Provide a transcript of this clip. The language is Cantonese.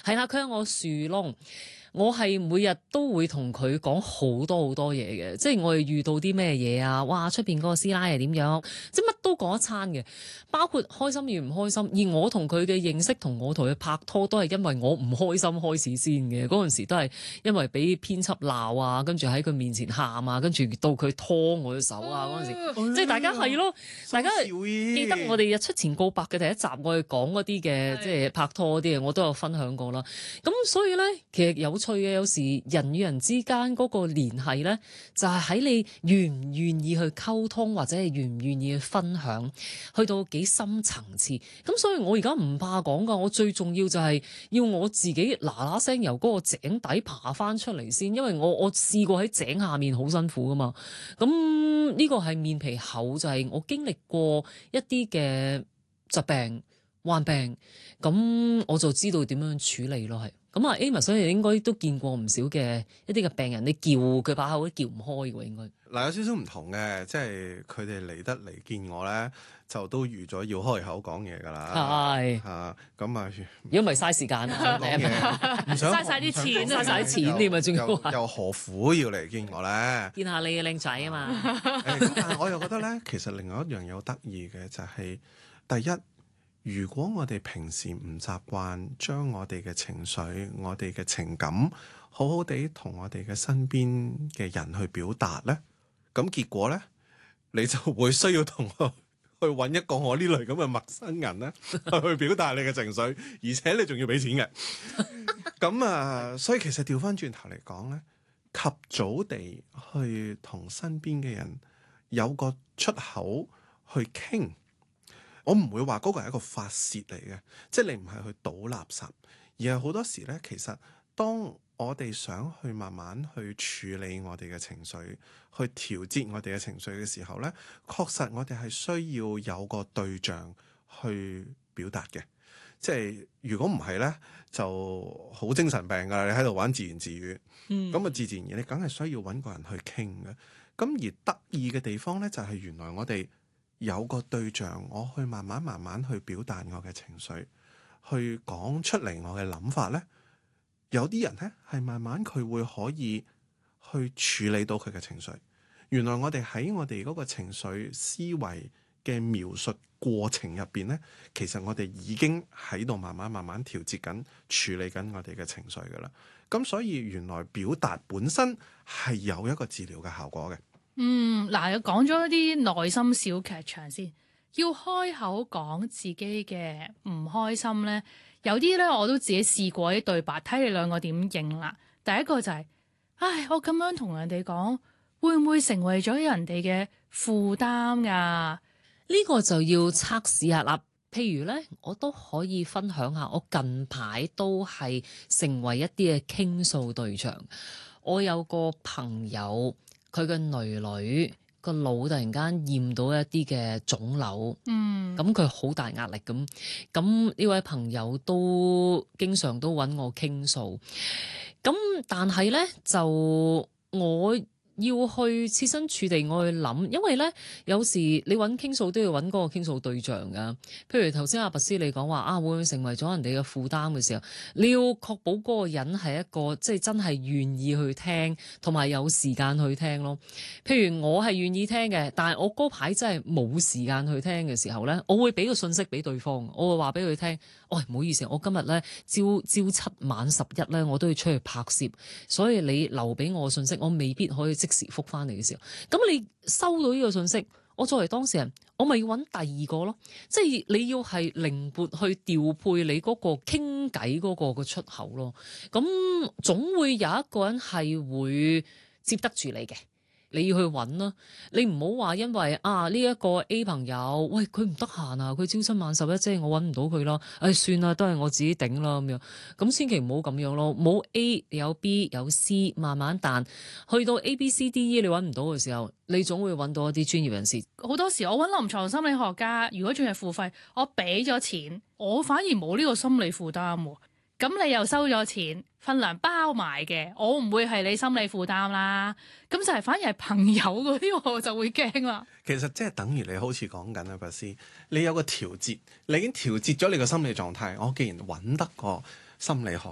係啦，佢係我樹窿。我係每日都會同佢講好多好多嘢嘅，即係我哋遇到啲咩嘢啊，哇出邊嗰個師奶係點樣，即係乜都講一餐嘅，包括開心與唔開心。而我同佢嘅認識同我同佢拍拖都係因為我唔開心開始先嘅，嗰陣時都係因為俾編輯鬧啊，跟住喺佢面前喊啊，跟住到佢拖我嘅手啊嗰陣時，即係大家係咯，大家記得我哋日出前告白嘅第一集，我哋講嗰啲嘅即係拍拖嗰啲嘢，我都有分享過啦。咁所以咧，其實有趣嘅，有時人與人之間嗰個聯繫咧，就係喺你願唔願意去溝通，或者係願唔願意去分享，去到幾深層次。咁所以我而家唔怕講噶，我最重要就係要我自己嗱嗱聲由嗰個井底爬翻出嚟先，因為我試過喺井下面好辛苦噶嘛。咁呢個係面皮厚，就係我經歷過一啲嘅疾病患病，咁我就知道點樣處理咯，係。咁啊 Amos 所以應該都見過唔少嘅一啲嘅病人，你叫佢把口都叫唔開嘅喎，應該。 嗱，有少少唔同嘅，即係佢哋嚟得嚟見我咧，就都預咗要開口講嘢㗎啦。 係嚇，咁啊， 如果唔係嘥時間啊， 唔想嘥晒啲錢， 嘥晒啲錢添啊，仲要又何苦要嚟見我咧？ 見下你嘅靚仔啊嘛。 但係我又覺得咧，其實另外一樣有得意嘅就係，第一，如果我哋平時唔習慣將我哋嘅情緒、我哋嘅情感好好地同我哋嘅身邊嘅人去表達咧，咁結果咧，你就會需要同我去揾一個我呢類咁嘅陌生人咧，去表達你嘅情緒，而且你仲要俾錢嘅。咁啊，所以其實調翻轉頭嚟講咧，及早地去同身邊嘅人有個出口去傾。我唔會話嗰個係一個發泄嚟嘅，即係你唔係去倒垃圾，而係好多時咧，其實當我哋想去慢慢去處理我哋嘅情緒，去調節我哋嘅情緒嘅時候咧，確實我哋係需要有個對象去表達嘅。即係如果唔係咧，就好精神病㗎啦！你喺度玩自言自語，咁啊自然而你梗係需要揾個人去傾嘅。咁而得意嘅地方咧，就係原來我哋有個對象，我去慢慢去表達我嘅情緒，去講出嚟我嘅諗法咧。有啲人咧係慢慢佢會可以去處理到佢嘅情緒。原來我哋喺我哋嗰個情緒思維嘅描述過程入邊咧，其實我哋已經喺度慢慢調節緊、處理緊我哋嘅情緒噶啦。咁所以原來表達本身係有一個治療嘅效果嘅。 嗱，講咗一啲內心小劇場先，要開口講自己嘅唔開心咧，有啲咧我都自己試過啲對白，睇你兩個點應啦。第一個就係，我咁樣同人哋講，會唔會成為咗人哋嘅負擔㗎？ 呢個就要測試下啦。譬如咧，我都可以分享下，我近排都係成為一啲嘅傾訴對象。我有個朋友，佢嘅女個腦突然間驗到一啲嘅腫瘤，咁佢好大壓力咁。咁呢位朋友都經常都揾我傾訴。咁但係咧就我要去設身處地我去諗，因為咧有時你揾傾訴都要揾嗰個傾訴對象噶。譬如頭先阿拔斯你講話會唔會成為咗人哋嘅負擔嘅時候，你要確保嗰個人係一個即係真係願意去聽，同埋有時間去聽咯。譬如我係願意聽嘅，但係我嗰排真係冇時間去聽嘅時候咧，我會俾個信息俾對方，我會話俾佢聽，唔好意思，我今日咧朝7晚11咧，我都要出去拍攝，所以你留俾我嘅信息，我未必可以即時覆翻嚟嘅時候，咁你收到呢個信息，我作為當事人，我咪要揾第二個咯，即係你要係靈活去調配你嗰個傾偈嗰個嘅出口咯，咁總會有一個人係會接得住你嘅。你要去揾啦，你唔好話因為呢一個 A 朋友，喂佢唔得閒啊，佢朝7晚11，即係我揾唔到佢啦，算啦，都係我自己頂啦咁樣，咁千祈唔好咁樣咯，冇 A 有 B 有 C， 慢慢彈，去到 ABCDE 你揾唔到嘅時候，你總會揾到一啲專業人士。 好多時我揾臨床心理學家，如果仲係付費，我俾咗錢，我反而冇呢個心理負擔喎。咁你又收咗錢，份糧包埋嘅，我唔會係你心理負擔啦。咁就係反而係朋友嗰啲，我就會驚啦。 其實即係等於你好似講緊拔斯，你有個調節，你已經調節咗你個心理狀態。我既然揾得個心理學